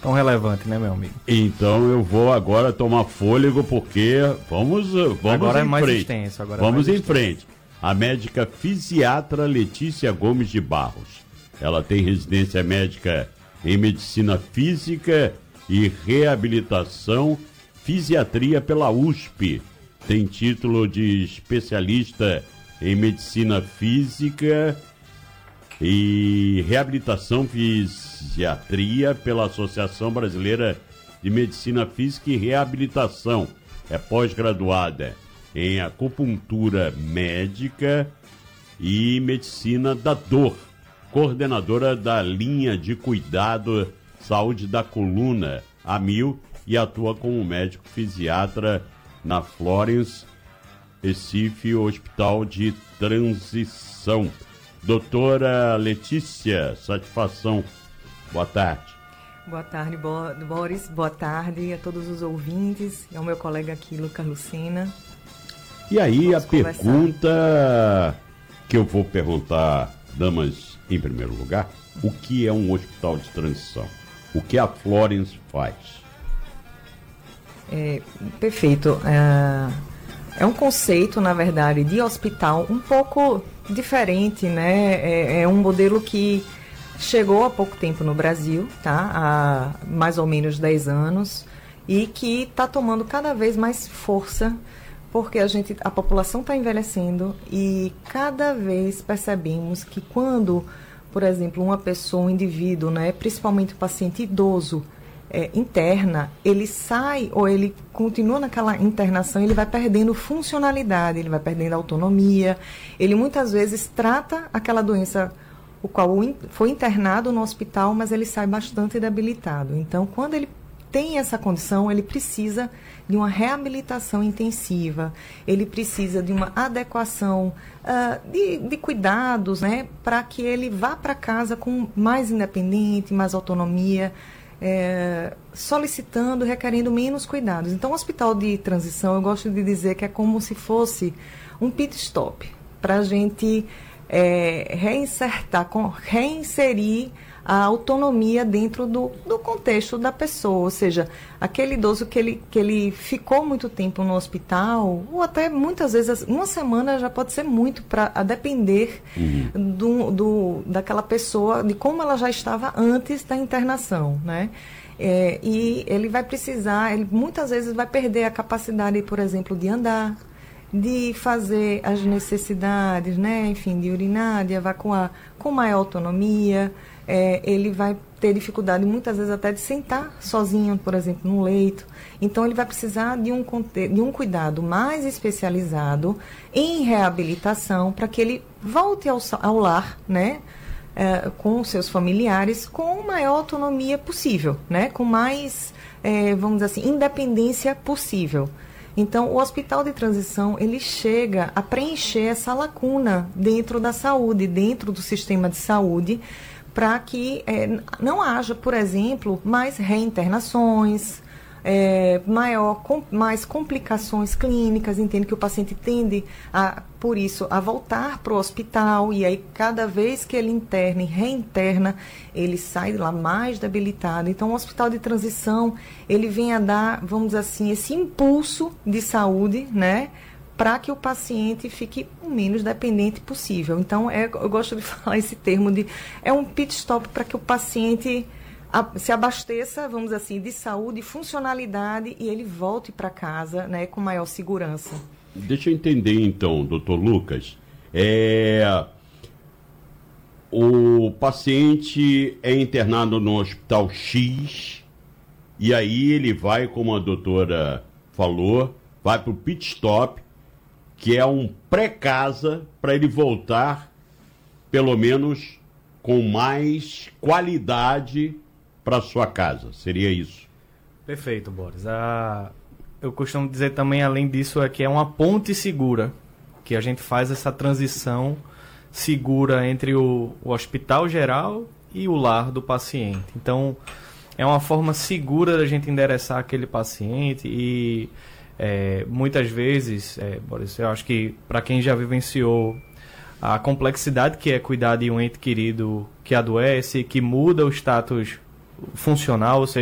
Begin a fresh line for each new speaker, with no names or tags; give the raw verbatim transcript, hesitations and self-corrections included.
tão relevante, né, meu amigo?
Então eu vou agora tomar fôlego, porque vamos, vamos
agora
em
é mais
frente.
extenso. Agora
vamos
é mais
em
extenso.
frente. A médica fisiatra Letícia Gomes de Barros. Ela tem residência médica em medicina física e reabilitação, fisiatria pela U S P. Tem título de especialista em medicina física e reabilitação fisiatria pela Associação Brasileira de Medicina Física e Reabilitação. É pós-graduada em acupuntura médica e medicina da dor. Coordenadora da linha de cuidado saúde da coluna, a mil, e atua como médico fisiatra na Florence, Recife, Hospital de Transição. Doutora Letícia, satisfação. Boa tarde.
Boa tarde, Boris. Boa tarde a todos os ouvintes e ao meu colega aqui, Lucas Lucena.
E aí,
Vamos
a
conversar.
pergunta que eu vou perguntar, damas, em primeiro lugar, o que é um hospital de transição? O que a Florence faz?
É, perfeito. É, é um conceito, na verdade, de hospital um pouco diferente, né? É, é um modelo que chegou há pouco tempo no Brasil, tá? Há mais ou menos dez anos, e que está tomando cada vez mais força, porque a gente, a população está envelhecendo e cada vez percebemos que quando, por exemplo, uma pessoa, um indivíduo, né, principalmente o paciente idoso, é, interna, ele sai ou ele continua naquela internação, ele vai perdendo funcionalidade, ele vai perdendo autonomia, ele muitas vezes trata aquela doença o qual foi internado no hospital, mas ele sai bastante debilitado. Então, quando ele tem essa condição, ele precisa de uma reabilitação intensiva, ele precisa de uma adequação uh, de, de cuidados, né, para que ele vá para casa com mais independente, mais autonomia, é, solicitando, requerendo menos cuidados. Então, o hospital de transição, eu gosto de dizer que é como se fosse um pit stop, para a gente é, reinsertar, com, reinserir a autonomia dentro do, do contexto da pessoa, ou seja, aquele idoso que ele, que ele ficou muito tempo no hospital, ou até muitas vezes, uma semana já pode ser muito, para a depender uhum. do, do, daquela pessoa, de como ela já estava antes da internação, né? É, e ele vai precisar, ele muitas vezes vai perder a capacidade, por exemplo, de andar, de fazer as necessidades, né? Enfim, de urinar, de evacuar com maior autonomia. É, ele vai ter dificuldade muitas vezes até de sentar sozinho, por exemplo, no leito. Então ele vai precisar de um, de um cuidado mais especializado em reabilitação para que ele volte ao, ao lar, né, é, com seus familiares com maior autonomia possível, né, com mais, é, vamos dizer assim, independência possível. Então, o hospital de transição, ele chega a preencher essa lacuna dentro da saúde, dentro do sistema de saúde, para que é, não haja, por exemplo, mais reinternações, é, maior, com, mais complicações clínicas. Entende que o paciente tende, a, por isso, a voltar para o hospital, e aí cada vez que ele interna e reinterna, ele sai de lá mais debilitado. Então, o hospital de transição, ele vem a dar, vamos dizer assim, esse impulso de saúde, né, para que o paciente fique o menos dependente possível. Então, é, eu gosto de falar esse termo de... É um pit stop para que o paciente a, se abasteça, vamos dizer assim, de saúde e funcionalidade, e ele volte para casa, né, com maior segurança.
Deixa eu entender, então, doutor Lucas. É... O paciente é internado no hospital X, e aí ele vai, como a doutora falou, vai para o pit stop, que é um pré-casa, para ele voltar, pelo menos, com mais qualidade para sua casa. Seria isso?
Perfeito, Boris. Ah, eu costumo dizer também, além disso, é que é uma ponte segura, que a gente faz essa transição segura entre o, o hospital geral e o lar do paciente. Então, é uma forma segura da gente endereçar aquele paciente e... É, muitas vezes, é, Boris, eu acho que para quem já vivenciou a complexidade que é cuidar de um ente querido que adoece, que muda o status funcional, ou seja,